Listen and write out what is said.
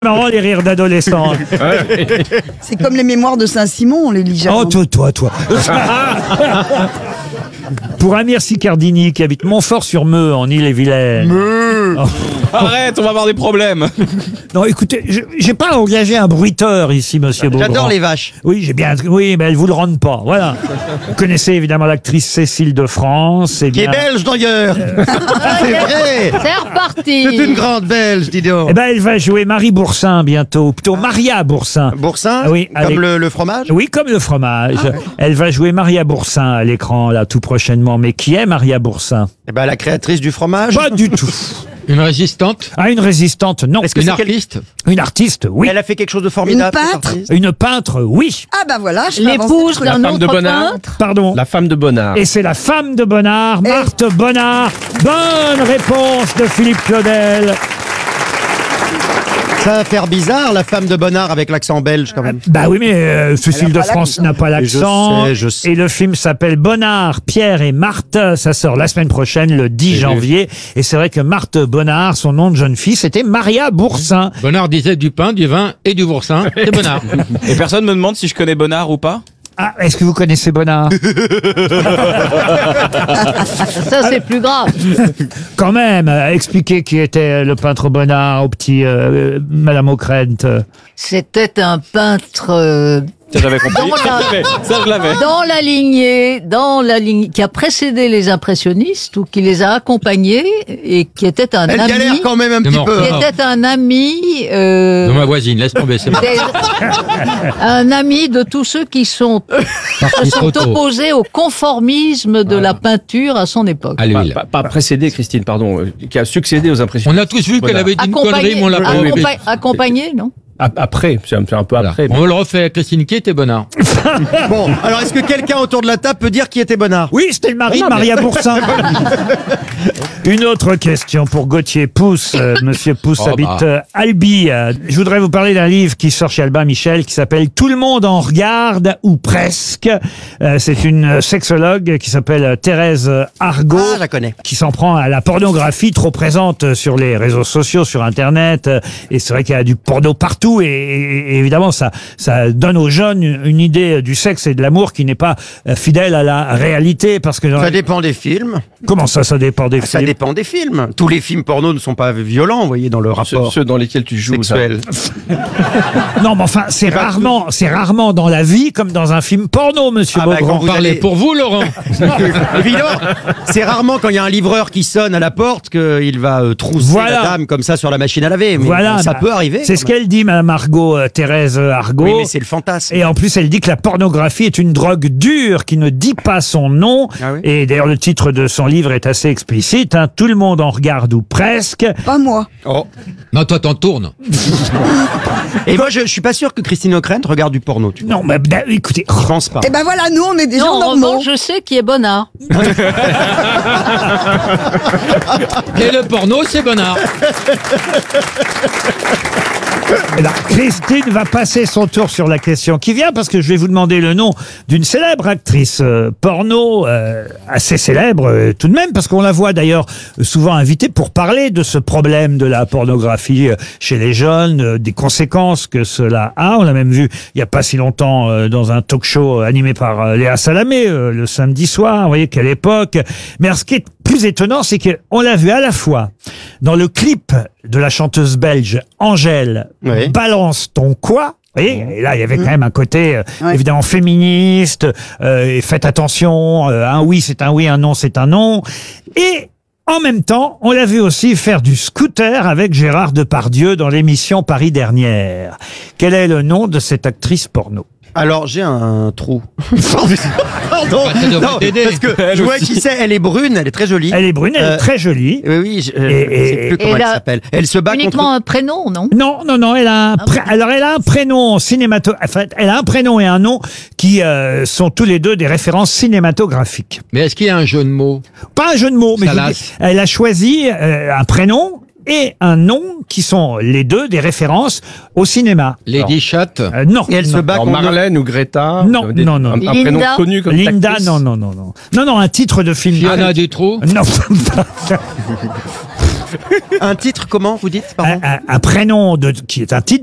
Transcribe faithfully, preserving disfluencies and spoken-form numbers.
Marrant les rires d'adolescents. C'est comme les mémoires de Saint-Simon, on les lit jamais. Oh, toi, toi, toi. Pour Amir Sicardini, qui habite Montfort-sur-Meux, en Ille-et-Vilaine. Meuh. Oh. Arrête, on va avoir des problèmes. Non, écoutez, je- j'ai pas engagé un bruiteur ici, monsieur Beaugrand. J'adore les vaches. Oui, j'ai bien. Oui, mais elles vous le rendent pas. Voilà. Vous connaissez évidemment l'actrice Cécile de France. Eh Qui est bien, belge d'ailleurs. C'est vrai. C'est reparti. C'est une grande belge, dis donc. eh ben, elle va jouer Marie Boursin bientôt, ou plutôt Maria Boursin. Boursin. Ah oui, comme avec- le, le fromage. Oui, comme le fromage. Elle va jouer Maria Boursin à l'écran là tout prochainement. Mais qui est Maria Boursin? Eh ben la créatrice du fromage. Pas du tout. Une résistante? Ah, une résistante, non. Est-ce que Une c'est quel- artiste? Une artiste, oui. Elle a fait quelque chose de formidable. Une cette peintre artiste. Une peintre, oui. Ah bah voilà, je fais avancer L'épouse le truc. d'un femme de autre Bonnard. peintre. Pardon. La femme de Bonnard. Et c'est la femme de Bonnard, Marthe Bonnard. Bonne réponse de Philippe Claudel. Ça va faire bizarre, la femme de Bonnard avec l'accent belge quand même. Bah oui, mais euh, Cécile Elle de a pas France l'accent. n'a pas l'accent. Je sais, je sais. Et le film s'appelle Bonnard, Pierre et Marthe. Ça sort la semaine prochaine, le dix janvier. Et c'est vrai que Marthe Bonnard, son nom de jeune fille, c'était Maria Boursin. Bonnard disait du pain, du vin et du boursin. C'est Bonnard. Et personne me demande si je connais Bonnard ou pas. Ah, est-ce que vous connaissez Bonnard? Ça, c'est plus grave. Quand même, euh, expliquez qui était le peintre Bonnard au petit euh, Madame Ockrent. C'était un peintre euh, Ça j'avais compris. Dans Ça la- je l'avais. Ça je l'avais. dans la lignée, dans la lignée qui a précédé les impressionnistes ou qui les a accompagnés et qui était un Elle ami, galère quand même un C'est petit mort. peu. qui Ah. était un ami, euh, De ma voisine, laisse tomber, c'est bon. des- un ami de tous ceux qui sont, Parti se trop sont tôt. opposés au conformisme de la peinture à son époque. À l'huile. Pas, pas précédé, Christine, pardon, euh, qui a succédé aux impressions. On a tous vu qu'elle avait dit une connerie, mais on l'a pas oui, oui. compris. Accompa- accompagné, non? A- Après, c'est un, c'est un peu Voilà. après. mais- On le refait. Christine, qui était Bonnard? Bon, alors est-ce que quelqu'un autour de la table peut dire qui était Bonnard? Oui, c'était le mari de Maria Boursin. Une autre question pour Gauthier Pousse. Euh, Monsieur Pousse Oh, habite bah. euh, Albi. Euh, Je voudrais vous parler d'un livre qui sort chez Albin Michel qui s'appelle Tout le monde en regarde ou presque. Euh, C'est une euh, sexologue qui s'appelle euh, Thérèse Argot. Ah, je la connais. Qui s'en prend à la pornographie trop présente sur les réseaux sociaux, sur Internet. Euh, Et c'est vrai qu'il y a du porno partout. Et, et- et évidemment, ça, ça donne aux jeunes une, une idée du sexe et de l'amour qui n'est pas euh, fidèle à la réalité. Parce que dans- Ça dépend des films. comment ça, ça dépend des Ça films? dépend des films. Tous les films porno ne sont pas violents, vous voyez, dans le Ceux, rapport ceux dans lesquels tu joues. ça. sexuel. Non, mais enfin, c'est rarement, c'est rarement dans la vie comme dans un film porno, monsieur Ah bah, Beaugrand. quand vous Parlez allez- pour vous, Laurent. Évidemment, c'est rarement quand il y a un livreur qui sonne à la porte qu'il va euh, trousser Voilà. la dame comme ça sur la machine à laver. Mais Voilà, ça bah, peut arriver. C'est quand ce même. qu'elle dit, Madame Argot, euh, Thérèse Argot. Oui, mais c'est le fantasme. Et en plus, elle dit que la pornographie est une drogue dure qui ne dit pas son nom. Ah oui. Et d'ailleurs, le titre de son livre est assez explicite. Hein. Tout le monde en regarde ou presque. Pas moi. Oh. Non, toi, t'en tournes. Et moi, je, je suis pas sûr que Christine O'Krent regarde du porno. Tu vois. Non, mais bah, écoutez. Je pense pas. Eh ben voilà, nous on est des Non, gens en normaux. revanche, je sais qui est Bonnard. Et le porno, c'est Bonnard. Eh ben, Christine va passer son tour sur la question qui vient parce que je vais vous demander le nom d'une célèbre actrice euh, porno, euh, assez célèbre euh, tout de même, parce qu'on la voit d'ailleurs euh, souvent invitée pour parler de ce problème de la pornographie euh, chez les jeunes, euh, des conséquences que cela a. On l'a même vu il n'y a pas si longtemps euh, dans un talk show animé par euh, Léa Salamé euh, le samedi soir. Vous voyez quelle époque. Mais alors, ce qui est plus étonnant, c'est qu'on l'a vu à la fois dans le clip de la chanteuse belge Angèle, Oui. Balance ton quoi. Vous voyez, et là, il y avait quand même un côté euh, Ouais. évidemment féministe, euh, et faites attention, euh, un oui c'est un oui, un non c'est un non. Et en même temps, on l'a vu aussi faire du scooter avec Gérard Depardieu dans l'émission Paris Dernière. Quel est le nom de cette actrice porno? Alors, j'ai un trou. Pardon. Bah, ça devrait Non, t'aider. parce que je vois qui c'est. Elle est brune, elle est très jolie. Elle est brune, elle Euh, est très jolie. Oui, oui, je, euh, Et- je sais et- plus comment et elle là, s'appelle. Elle se bat Uniquement contre. un prénom, non? Non, non, non, elle a un Ah pré- bon alors elle a un prénom cinémato, enfin, elle a un prénom et un nom qui euh, sont tous les deux des références cinématographiques. Mais est-ce qu'il y a un jeu de mots? Pas un jeu de mots, mais je vous Salas. dis, elle a choisi euh, un prénom et un nom qui sont les deux des références au cinéma. Lady Chat? Euh, non. Et elle se non. bat Alors, contre. Marlène ou Greta Non, euh, des- non, non. Un, un Linda prénom connu comme Linda, actrice. non, non, non, non. Non, non, un titre de film. Fiona Dutroux? Non. Un titre comment vous dites pardon Un, un- un prénom de, qui est un titre